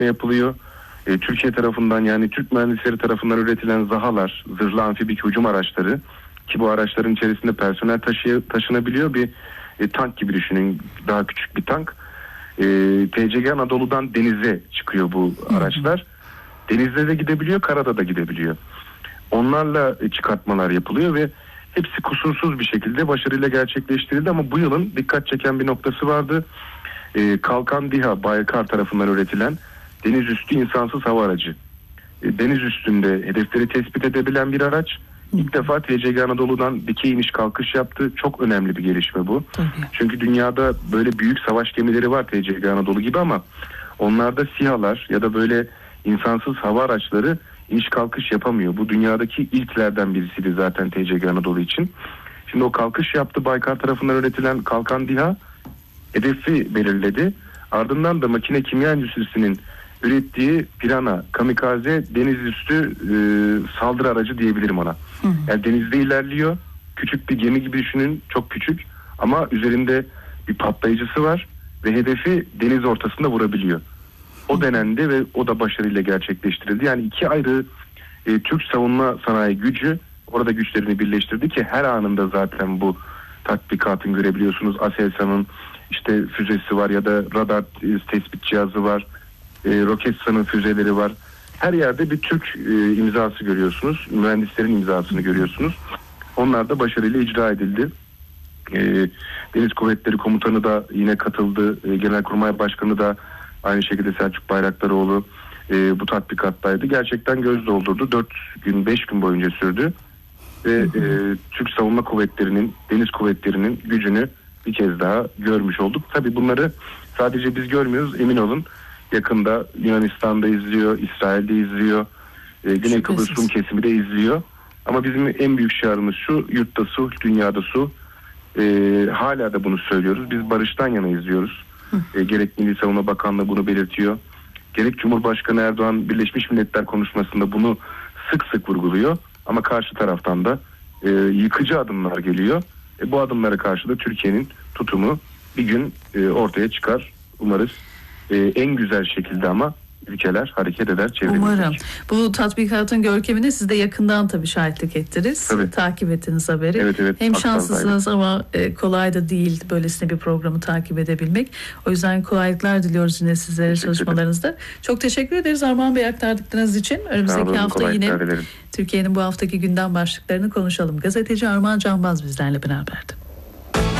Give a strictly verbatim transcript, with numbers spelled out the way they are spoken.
çalışma yapılıyor. E, Türkiye tarafından, yani Türk mühendisleri tarafından üretilen ZAHA'lar, zırhlı amfibik hücum araçları, ki bu araçların içerisinde personel taşı, taşınabiliyor. Bir e, tank gibi düşünün, daha küçük bir tank. E, T C G Anadolu'dan denize çıkıyor bu araçlar. Denizde de gidebiliyor, karada da gidebiliyor. Onlarla çıkartmalar yapılıyor ve hepsi kusursuz bir şekilde başarıyla gerçekleştirildi. Ama bu yılın dikkat çeken bir noktası vardı. E, Kalkan DİHA, Baykar tarafından üretilen deniz üstü insansız hava aracı. E, deniz üstünde hedefleri tespit edebilen bir araç. İlk defa T C G Anadolu'dan dikey iniş kalkış yaptı. Çok önemli bir gelişme bu. Tabii. Çünkü dünyada böyle büyük savaş gemileri var T C G Anadolu gibi, ama onlarda SİHA'lar ya da böyle insansız hava araçları iniş kalkış yapamıyor. Bu dünyadaki ilklerden birisiydi zaten T C G Anadolu için. Şimdi o kalkış yaptı. Baykar tarafından üretilen Kalkan DİHA hedefi belirledi. Ardından da makine kimya endüstrisinin ürettiği Pirana kamikaze denizüstü e, saldırı aracı diyebilirim ona. Hı hı. Yani denizde ilerliyor. Küçük bir gemi gibi düşünün. Çok küçük. Ama üzerinde bir patlayıcısı var ve hedefi deniz ortasında vurabiliyor. O denendi ve o da başarıyla gerçekleştirildi. Yani iki ayrı e, Türk savunma sanayi gücü orada güçlerini birleştirdi ki her anında zaten bu tatbikatın görebiliyorsunuz. Aselsan'ın işte füzesi var ya da radar e, tespit cihazı var. E, Roketsan'ın füzeleri var. Her yerde bir Türk e, imzası görüyorsunuz. Mühendislerin imzasını görüyorsunuz. Onlar da başarıyla icra edildi. E, Deniz Kuvvetleri Komutanı da yine katıldı. E, Genelkurmay Başkanı da aynı şekilde Selçuk Bayraktaroğlu e, bu tatbikattaydı. Gerçekten göz doldurdu. dört gün beş gün boyunca sürdü. Ve e, Türk Savunma Kuvvetleri'nin, Deniz Kuvvetleri'nin gücünü bir kez daha görmüş olduk. Tabii bunları sadece biz görmüyoruz, emin olun. Yakında Yunanistan'da izliyor, İsrail'de izliyor, e, Güney Kıbrıs Rum kesimi de izliyor. Ama bizim en büyük şiarımız şu: yurtta sulh, dünyada su. E, hala da bunu söylüyoruz. Biz barıştan yana izliyoruz. E, gerek Milli Savunma Bakanlığı bunu belirtiyor. Gerek Cumhurbaşkanı Erdoğan Birleşmiş Milletler konuşmasında bunu sık sık vurguluyor. Ama karşı taraftan da e, yıkıcı adımlar geliyor. E, bu adımlara karşı da Türkiye'nin tutumu bir gün e, ortaya çıkar. Umarız e, en güzel şekilde ama ülkeler hareket eder. Umarım. Bu tatbikatın görkemine siz de yakından tabii şahitlik ettiniz. Tabii. Takip ettiniz haberi. Evet, evet. Hem şanslısınız ama e, kolay da değil böylesine bir programı takip edebilmek. O yüzden kolaylıklar diliyoruz yine sizlere çalışmalarınızda. Çok teşekkür ederiz Armağan Bey aktardıklarınız için. Önümüzdeki olun, hafta yine Türkiye'nin bu haftaki gündem başlıklarını konuşalım. Gazeteci Armağan Canbaz bizlerle beraberdi.